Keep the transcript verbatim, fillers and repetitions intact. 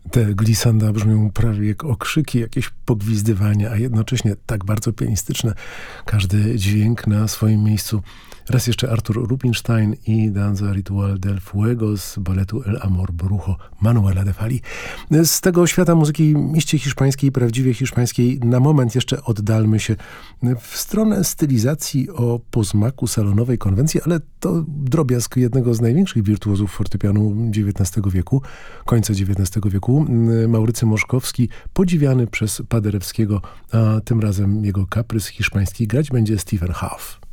Te glissanda brzmią prawie jak okrzyki, jakieś pogwizdywania, a jednocześnie tak bardzo pianistyczne. Każdy dźwięk na swoim miejscu. Raz jeszcze Artur Rubinstein i Danza Ritual del Fuego z baletu El Amor Brujo Manuela de Falla. Z tego świata muzyki iście hiszpańskiej, prawdziwie hiszpańskiej, na moment jeszcze oddalmy się w stronę stylizacji o posmaku salonowej konwencji, ale to drobiazg jednego z największych wirtuozów fortepianu dziewiętnastego wieku, końca dziewiętnastego wieku, Maurycy Moszkowski, podziwiany przez Paderewskiego, a tym razem jego kaprys hiszpański grać będzie Stephen Hough.